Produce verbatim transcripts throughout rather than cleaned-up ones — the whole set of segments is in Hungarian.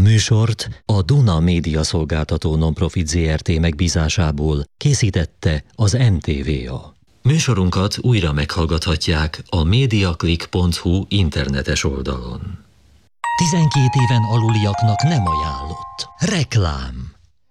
műsort a Duna Média Szolgáltató Nonprofit zé er té megbízásából készítette az en té vé á. Műsorunkat újra meghallgathatják a mediaclick pont hu internetes oldalon. tizenkét éven aluliaknak nem ajánlott. Reklám.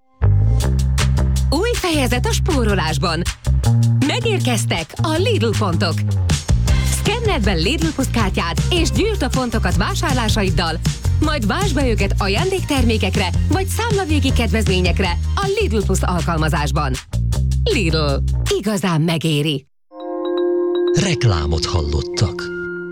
Új fejezet a spórolásban. Megérkeztek a Lidl pontok. Szkenneld be Lidl Plus kártyát és gyűjtsd a pontokat vásárlásaiddal, majd vásd be őket ajándéktermékekre vagy számlavégi kedvezményekre a Lidl Plus alkalmazásban. Lidl. Igazán megéri. Reklámot hallottak.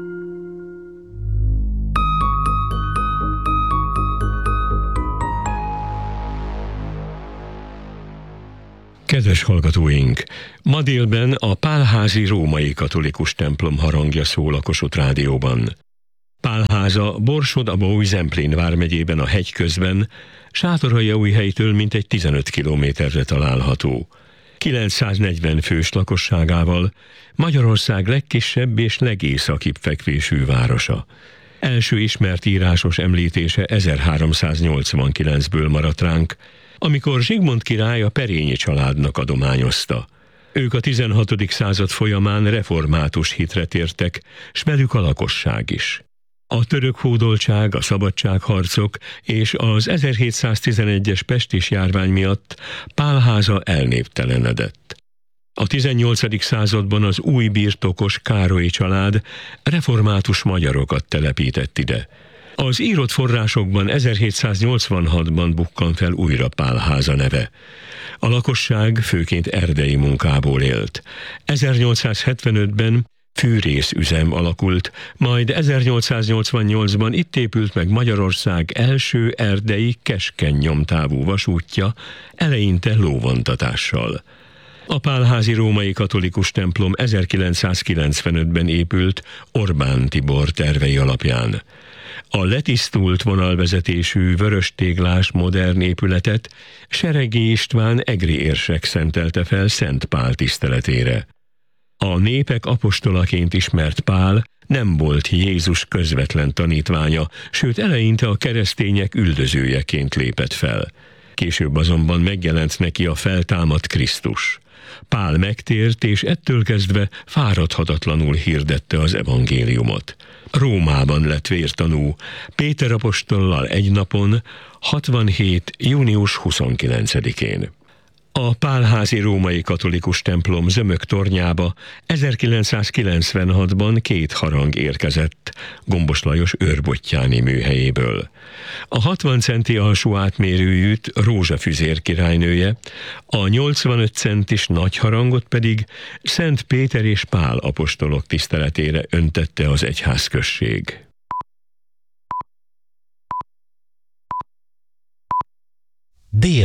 Kedves hallgatóink! Ma délben a Pálházi római katolikus templom harangja szól a Kossuth Rádióban. Pálháza Borsod-Abaúj-Zemplén vármegyében a Hegyközben, Sátoraljaújhelytől mintegy tizenöt kilométerre található. kilencszáznegyven fős lakosságával Magyarország legkisebb és legészakibb fekvésű városa. Első ismert írásos említése ezerháromszáznyolcvankilencből maradt ránk, amikor Zsigmond király a Perényi családnak adományozta. Ők a tizenhatodik század folyamán református hitre tértek, s velük a lakosság is. A török hódoltság, a szabadságharcok és az ezerhétszáztizenegyes pestis járvány miatt Pálháza elnéptelenedett. A tizennyolcadik században az új birtokos Károlyi család református magyarokat telepített ide. Az írott forrásokban ezerhétszáznyolcvanhatban bukkan fel újra Pálháza neve. A lakosság főként erdei munkából élt. ezernyolcszázhetvenötben fűrészüzem alakult, majd ezernyolcszáznyolcvannyolcban itt épült meg Magyarország első erdei keskeny nyomtávú vasútja, eleinte lóvontatással. A Pálházi római katolikus templom ezerkilencszázkilencvenötben épült Orbán Tibor tervei alapján. A letisztult vonalvezetésű vöröstéglás modern épületet Seregi István egri érsek szentelte fel Szent Pál tiszteletére. A népek apostolaként ismert Pál nem volt Jézus közvetlen tanítványa, sőt eleinte a keresztények üldözőjeként lépett fel. Később azonban megjelent neki a feltámadt Krisztus. Pál megtért, és ettől kezdve fáradhatatlanul hirdette az evangéliumot. Rómában lett vértanú, Péter apostollal egy napon, hatvanhét. június huszonkilencedikén. A Pálházi római katolikus templom zömök tornyába ezerkilencszázkilencvenhatban két harang érkezett Gombos Lajos őrbottyáni műhelyéből. A hatvan centi alsó átmérőjűt Rózsa Füzér királynője, a nyolcvanöt centis nagy harangot pedig Szent Péter és Pál apostolok tiszteletére öntette az egyházközség.